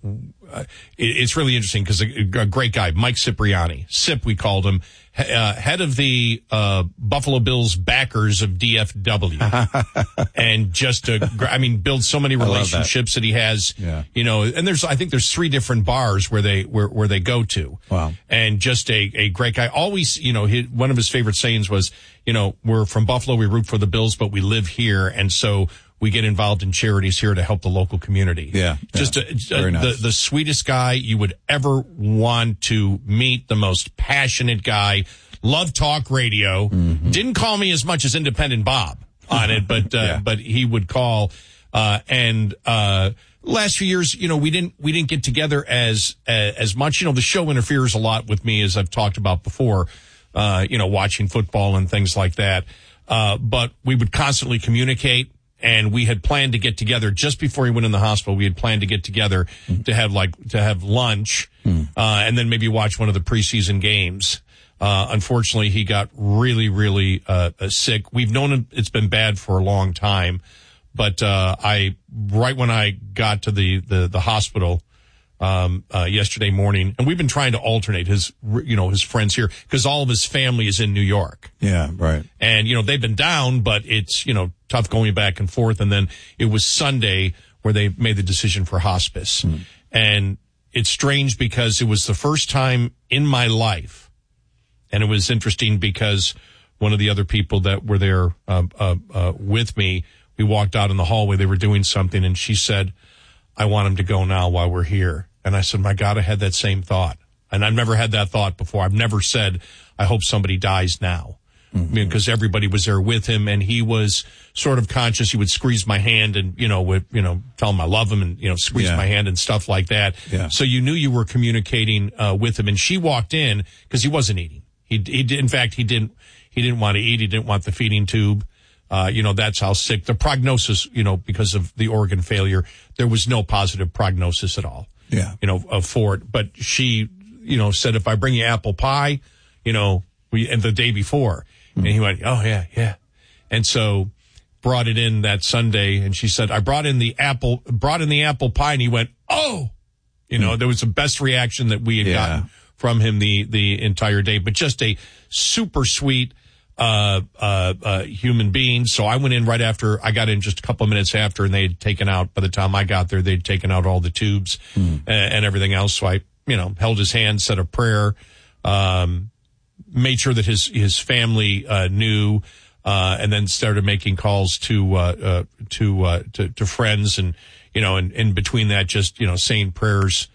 it's really interesting because a great guy, Mike Cipriani, Sip, we called him, head of the Buffalo Bills backers of DFW, and just build so many relationships that he has. Yeah. And I think there's 3 different bars where they go to. Wow. And just a great guy. Always, one of his favorite sayings was, we're from Buffalo, we root for the Bills, but we live here, and so we get involved in charities here to help the local community. Yeah. Just the sweetest guy you would ever want to meet, the most passionate guy. Loved talk radio. Mm-hmm. Didn't call me as much as Independent Bob on it, but he would call. Last few years, we didn't get together as much. The show interferes a lot with me, as I've talked about before, watching football and things like that. But we would constantly communicate. And we had planned to get together just before he went in the hospital. We had planned to get together to have lunch, and then maybe watch one of the preseason games. Unfortunately, he got really, really, sick. We've known him. It's been bad for a long time, but, right when I got to the hospital, yesterday morning, and we've been trying to alternate his friends here because all of his family is in New York. Yeah, right. And, they've been down, but it's, tough going back and forth. And then it was Sunday where they made the decision for hospice. And it's strange because it was the first time in my life. And it was interesting because one of the other people that were there, with me, we walked out in the hallway, they were doing something, and she said, I want him to go now while we're here. And I said, my God, I had that same thought. And I've never had that thought before. I've never said, I hope somebody dies now. Because everybody was there with him, and he was sort of conscious. He would squeeze my hand and, tell him I love him and, squeeze my hand and stuff like that. Yeah. So you knew you were communicating, with him. And she walked in because he wasn't eating. He didn't want to eat. He didn't want the feeding tube. That's how sick. The prognosis, because of the organ failure, there was no positive prognosis at all. Yeah. For it. But she, said, if I bring you apple pie, and the day before, and he went, oh yeah. And so brought it in that Sunday, and she said, I brought in the apple pie, and he went, oh, there was the best reaction that we had gotten from him the entire day, but just a super sweet, human being. So I went in right after. I got in just a couple of minutes after, and they had taken out, by the time I got there, they'd taken out all the tubes and everything else. So I, held his hand, said a prayer, made sure that his family knew, and then started making calls to friends, and and in between that, just saying prayers,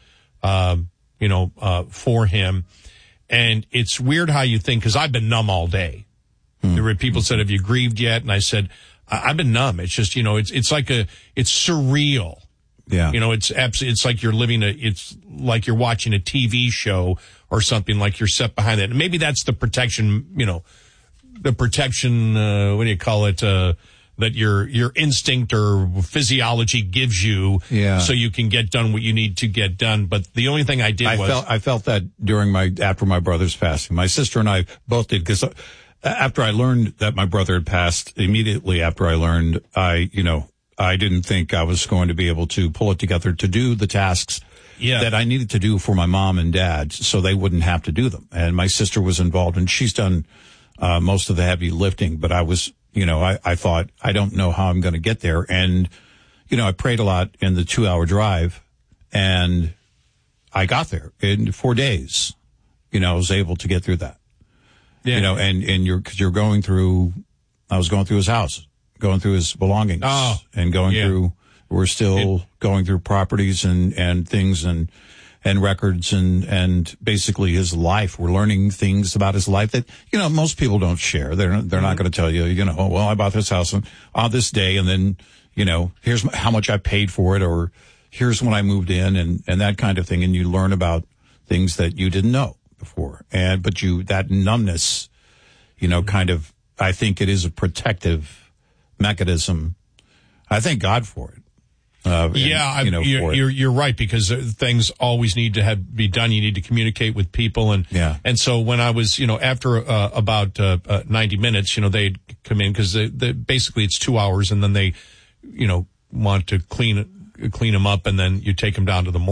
for him. And it's weird how you think, because I've been numb all day. There were people said, have you grieved yet? And I said, I've been numb. It's just, it's surreal. Yeah. It's like it's like you're watching a TV show or something, like you're set behind it. And maybe that's the protection, what do you call it? That your instinct or physiology gives you, so you can get done what you need to get done. But the only thing I felt that after my brother's passing. My sister and I both did, because after I learned that my brother had passed, immediately after I learned, I didn't think I was going to be able to pull it together to do the tasks that I needed to do for my mom and dad, so they wouldn't have to do them. And my sister was involved, and she's done most of the heavy lifting, but I was, I thought, I don't know how I'm going to get there. And, I prayed a lot in the 2-hour drive, and I got there in 4 days. I was able to get through that. Yeah. Cause you're going through, I was going through his house, going through his belongings, and going through, we're still going through properties and things and records and basically his life. We're learning things about his life that, most people don't share. They're not going to tell you, well, I bought this house on this day, and then, here's how much I paid for it, or here's when I moved in, and that kind of thing. And you learn about things that you didn't know before. But that numbness, kind of, I think it is a protective mechanism. I thank God for it. You're right, because things always need to be done. You need to communicate with people, and so when I was, after about 90 minutes, they'd come in, because basically it's 2 hours, and then they, want to clean them up, and then you take them down to the morgue.